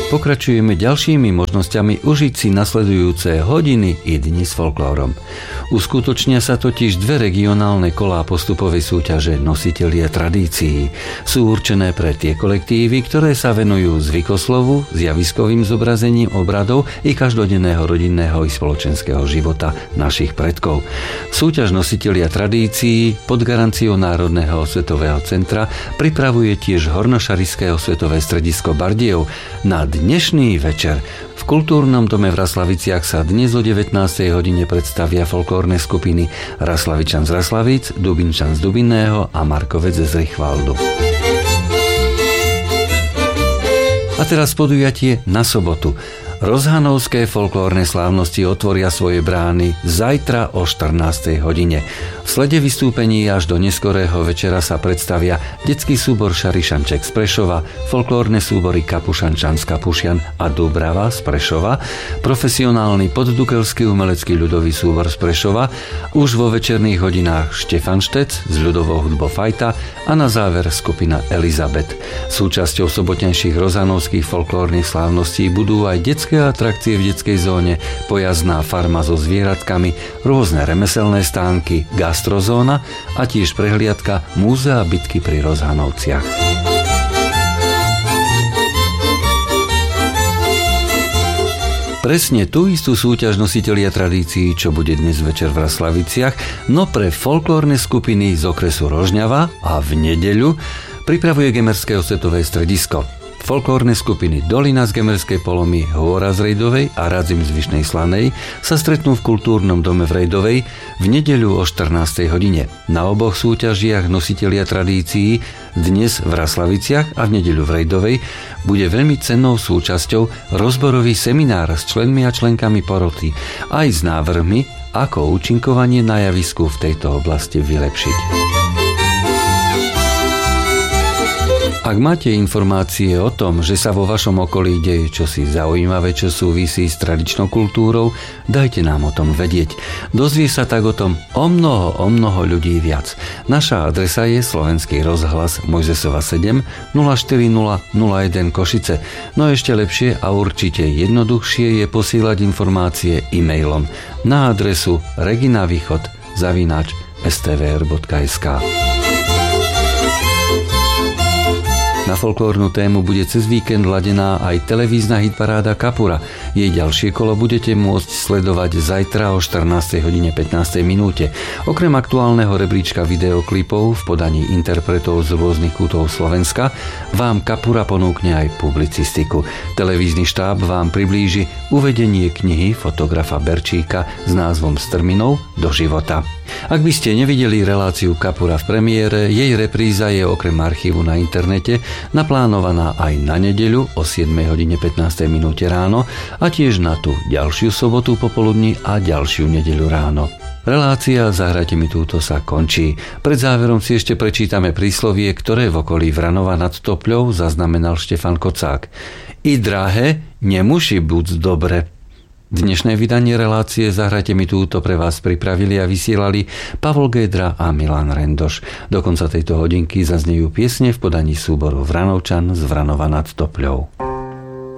Pokračujeme ďalšími možnosťami užiť si nasledujúce hodiny i dni s folklórom. Uskutočnia sa totiž dve regionálne kolá postupovej súťaže Nositelia tradícií. Sú určené pre tie kolektívy, ktoré sa venujú zvykoslovu, zjaviskovým zobrazením obradov i každodenného rodinného i spoločenského života našich predkov. Súťaž Nositelia tradícií pod garanciou Národného osvetového centra pripravuje tiež Hornošarišské osvetové stredisko Bardejov. Na dnešný večer v Kultúrnom dome v Raslaviciach sa dnes o 19. hodine predstavia folklórne skupiny Raslavičan z Raslavíc, Dubinčan z Dubinného a Markovec z Richvaldu. A teraz podujatie na sobotu. Rozhanovské folklórne slávnosti otvoria svoje brány zajtra o 14. hodine. V slede vystúpení až do neskorého večera sa predstavia detský súbor Šarišanček z Prešova, folklórne súbory Kapušančan z Kapušian a Dubrava z Prešova, profesionálny poddukelský umelecký ľudový súbor z Prešova, už vo večerných hodinách Štefan Štec z ľudovou hudbou Fajta a na záver skupina Elizabet. Súčasťou sobotnejších rozhanovských folklórnych slávností budú aj detské atrakcie v detskej zóne, pojazdná farma so zvieratkami, rôzne remeselné stánky, gastrozóna a tiež prehliadka Múzea bitky pri Rozhanovciach. Presne tú istú súťaž Nositelia tradícií, čo bude dnes večer v Raslaviciach, no pre folklórne skupiny z okresu Rožňava a v nedeľu pripravuje Gemerské osvetové stredisko. Folklórne skupiny Dolina z Gemerskej Polomy, Hôra z Rejdovej a Radzim z Vyšnej Slanej sa stretnú v Kultúrnom dome v Rejdovej v nedeľu o 14. hodine. Na oboch súťažiach Nositelia tradícií dnes v Raslaviciach a v nedeľu v Rejdovej bude veľmi cennou súčasťou rozborový seminár s členmi a členkami poroty aj s návrhmi, ako účinkovanie na javisku v tejto oblasti vylepšiť. Ak máte informácie o tom, že sa vo vašom okolí deje čosi zaujímavé, čo súvisí s tradičnou kultúrou, dajte nám o tom vedieť. Dozvie sa tak o tom o mnoho ľudí viac. Naša adresa je Slovenský rozhlas Mojzesova 7 040 01 Košice. No ešte lepšie a určite jednoduchšie je posílať informácie e-mailom na adresu reginavichod@stvr.sk. Na folklórnu tému bude cez víkend ladená aj televízna hitparáda Kapura. Jej ďalšie kolo budete môcť sledovať zajtra o 14:15 minúte. Okrem aktuálneho rebríčka videoklipov v podaní interpretov z rôznych kútov Slovenska vám Kapura ponúkne aj publicistiku. Televízny štáb vám priblíži uvedenie knihy fotografa Berčíka s názvom Strminov do života. Ak by ste nevideli reláciu Kapura v premiére, jej repríza je okrem archívu na internete naplánovaná aj na nedeľu o 7:15 minúte ráno a tiež na tú ďalšiu sobotu popoludní a ďalšiu nedeľu ráno. Relácia Zahrajte mi túto sa končí. Pred záverom si ešte prečítame príslovie, ktoré v okolí Vranova nad Topľou zaznamenal Štefan Kocák. I drahé, nemuší buď dobre. Dnešné vydanie relácie Zahrajte mi túto pre vás pripravili a vysielali Pavol Gédra a Milan Rendoš. Do konca tejto hodinky zaznejú piesne v podaní súboru Vranovčan z Vranova nad Topľou.